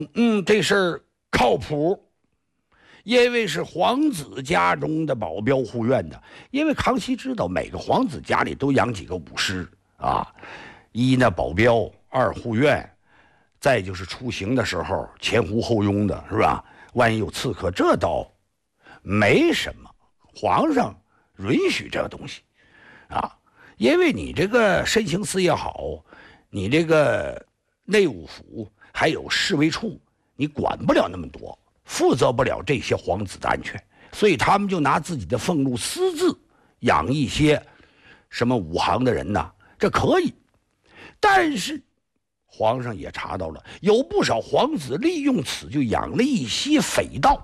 这事儿靠谱，因为是皇子家中的保镖护院的。因为康熙知道每个皇子家里都养几个武师啊，一呢保镖，二护院，再就是出行的时候前呼后拥的，是吧？万一有刺客，这倒没什么，皇上允许这个东西啊。因为你这个慎刑司也好，你这个内务府还有侍卫处，你管不了那么多，负责不了这些皇子的安全，所以他们就拿自己的俸禄私自养一些什么武行的人呐，这可以。但是皇上也查到了，有不少皇子利用此就养了一些匪盗，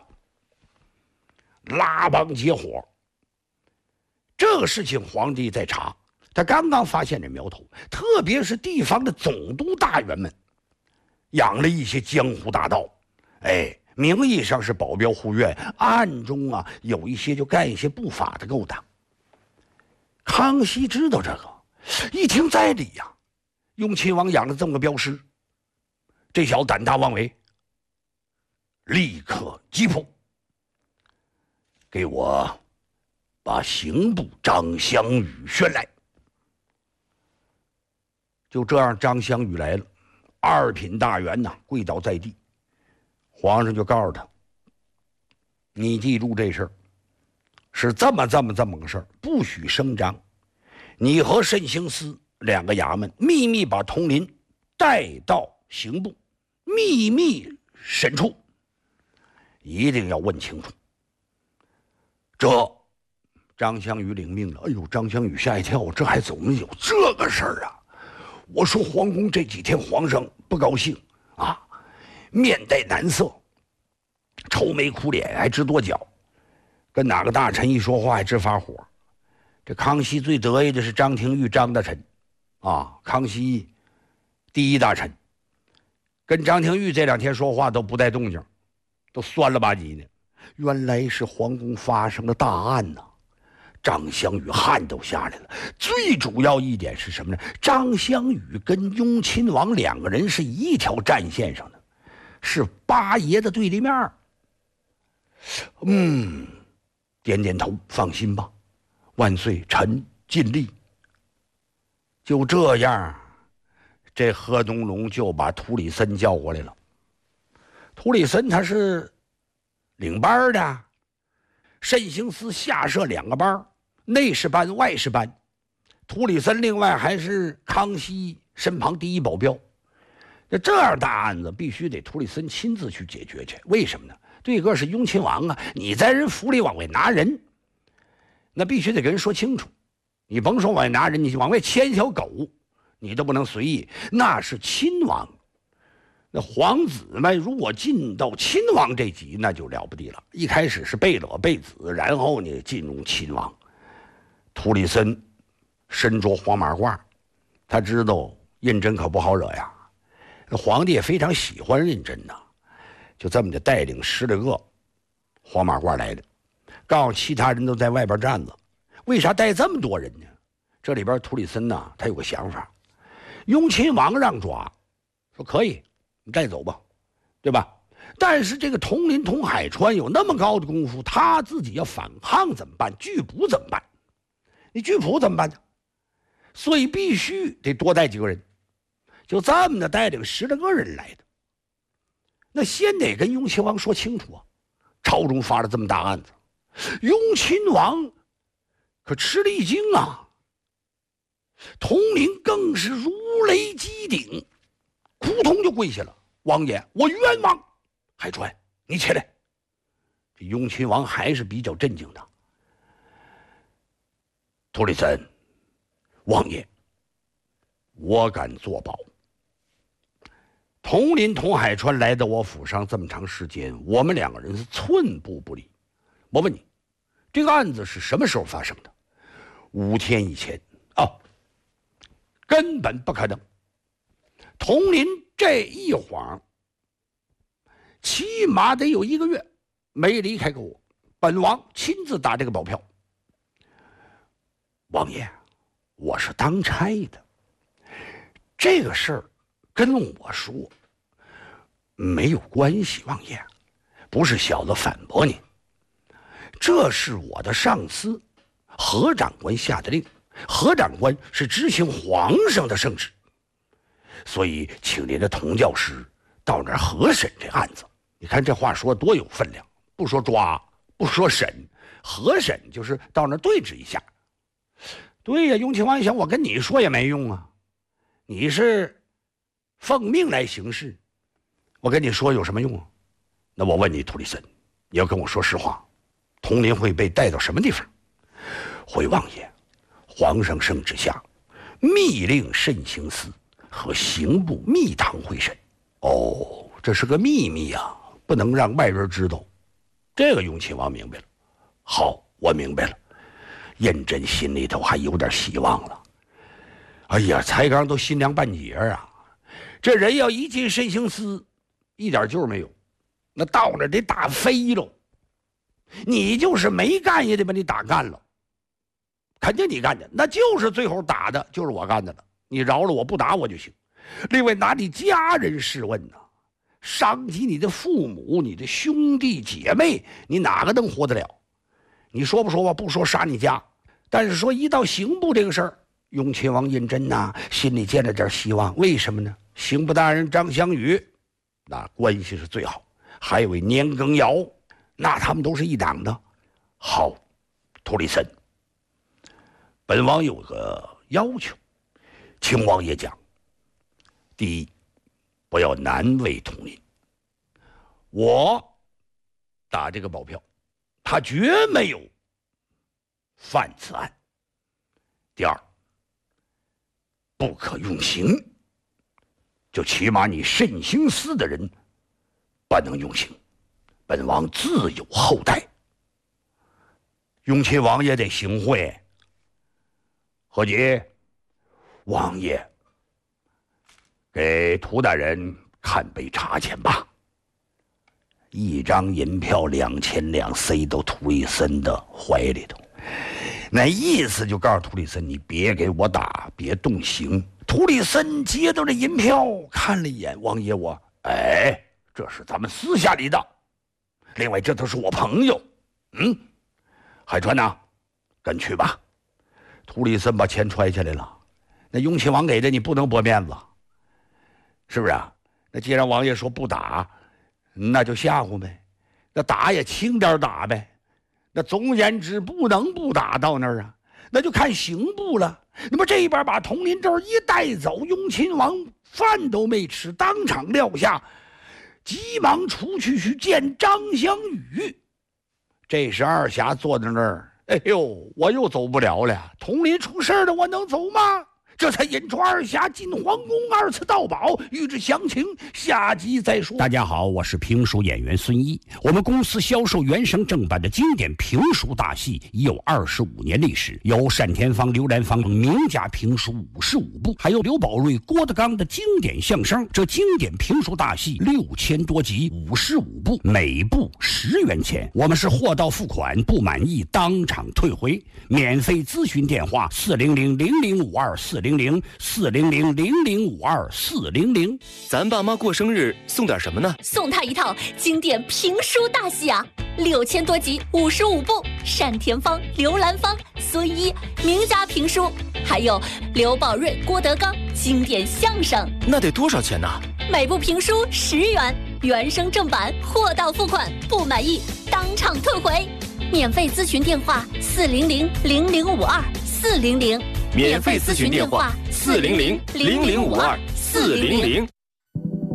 拉帮结伙。这个事情皇帝在查，他刚刚发现这苗头，特别是地方的总督大员们养了一些江湖大盗，名义上是保镖护院，暗中有一些就干一些不法的勾当。康熙知道这个，一听在理呀，雍亲王养了这么个镖师，这小子胆大妄为，立刻击破，给我把刑部张香宇宣来。就这样，张香宇来了，二品大员跪倒在地。皇上就告诉他，你记住这事儿是这么个事儿，不许声张。你和慎刑司两个衙门秘密把佟林带到刑部，秘密审处，一定要问清楚。这张香宇领命了。哎呦，张香宇吓一跳，这还怎么有这个事儿啊？我说皇宫这几天皇上不高兴啊，面带难色，愁眉苦脸，还直跺脚，跟哪个大臣一说话还直发火。这康熙最得意的是张廷玉张大臣啊，康熙第一大臣，跟张廷玉这两天说话都不带动静，都酸了吧唧的。原来是皇宫发生了大案呐！张香宇汗都下来了。最主要一点是什么呢？张香宇跟雍亲王两个人是一条战线上的，是八爷的对立面。点点头，放心吧，万岁，臣尽力。就这样，这何东龙就把图里森叫过来了。图里森他是领班的，慎刑司下设两个班，内侍班、外侍班。图里森另外还是康熙身旁第一保镖。那这样大案子必须得图里森亲自去解决去，为什么呢？对个是雍亲王啊，你在人府里往外拿人，那必须得跟人说清楚。你甭说往外拿人，你往外牵小狗，你都不能随意，那是亲王。那皇子们如果进到亲王这级，那就了不地了。一开始是贝勒贝子，然后呢进入亲王。图里森身着黄马褂，他知道胤禛可不好惹呀。皇帝也非常喜欢胤禛呐，就这么的带领10来个黄马褂来的，告诉其他人都在外边站着。为啥带这么多人呢？这里边图里森呐，他有个想法。雍亲王让抓，说可以，你带走吧，对吧？但是这个佟林、佟海川有那么高的功夫，他自己要反抗怎么办？拒捕怎么办？你拒捕怎么办呢？所以必须得多带几个人，就这么的带领10来个人来的。那先得跟雍亲王说清楚啊，朝中发了这么大案子，雍亲王可吃了一惊啊。佟林更是如雷击顶，扑通就跪下了：“王爷，我冤枉！海川，你起来。”这雍亲王还是比较镇静的。图里森，王爷，我敢作保。佟林、佟海川来到我府上这么长时间，我们两个人是寸步不离。我问你，这个案子是什么时候发生的？5天以前。根本不可能。佟林这一晃起码得有1个月没离开过我，本王亲自打这个保票。王爷，我是当差的，这个事儿跟我说， 没有关系，王爷，不是小的反驳您，这是我的上司何长官下的令，何长官是执行皇上的圣旨，所以请您的童教师到那儿核审这案子。你看这话说多有分量，不说抓，不说审，核审就是到那儿对质一下。对呀，雍亲王一想，我跟你说也没用啊，你是奉命来行事，我跟你说有什么用啊？那我问你，图里森，你要跟我说实话，佟林会被带到什么地方？回王爷，皇上圣旨下，密令慎刑司和刑部密堂会审。哦，这是个秘密啊，不能让外人知道。这个雍亲王明白了。好，我明白了。胤禛心里头还有点希望了。哎呀，才刚都心凉半截啊！这人要一进慎刑司，一点救没有，那到那得打飞喽。你就是没干也得把你打干了，肯定你干的，那就是最后打的就是我干的了。你饶了我，不打我就行。另外拿你家人试问呢，伤及你的父母、你的兄弟姐妹，你哪个能活得了？你说不说吧？不说杀你家，但是说一到刑部这个事儿，雍亲王胤禛呐，心里见了点希望。为什么呢？刑部大人张祥宇，那关系是最好，还有位年羹尧，那他们都是一党的。好，图里森，本王有个要求，请王爷讲。第一，不要难为佟林，我打这个保票，他绝没有犯此案。第二，不可用刑，就起码你慎刑司的人不能用刑，本王自有后代。雍亲王爷得行贿。何急，王爷给涂大人看杯茶钱吧。一张银票2000两塞到图里森的怀里头，那意思就告诉图里森，你别给我打，别动刑。图里森接到这银票看了一眼，王爷我，这是咱们私下里的，另外这都是我朋友。海川呐，跟去吧。图里森把钱揣下来了，那雍亲王给的你不能驳面子，是不是啊？那既然王爷说不打，那就吓唬呗，那打也轻点打呗。那总而言之，不能不打到那儿啊，那就看刑部了。那么这边把佟林这一带走，雍亲王饭都没吃，当场撂下，急忙出去见张祥宇。这时二侠坐在那儿，哎呦，我又走不了了，佟林出事了，我能走吗？这才引出二侠进皇宫2次盗宝，欲知详情，下集再说。 大家好，我是评书演员孙一。我们公司销售原声正版的经典评书大戏已有25年历史，有单田芳、刘兰芳名家评书55部，还有刘宝瑞、郭德纲的经典相声。这经典评书大戏6000多集，55部，每部10元钱。我们是货到付款，不满意当场退回。免费咨询电话400-0052-400，400-0052-400。 咱爸妈过生日送点什么呢？ 送他一套经典评书大戏啊，6000多集，55部，单田芳、刘兰芳、孙一名家评书，还有刘宝瑞、郭德纲经典相声。 那得多少钱呢？ 每部评书10元，原声正版，货到付款，不满意当场退回。免费咨询电话400-0052-400。 免费咨询电话400-0052-400。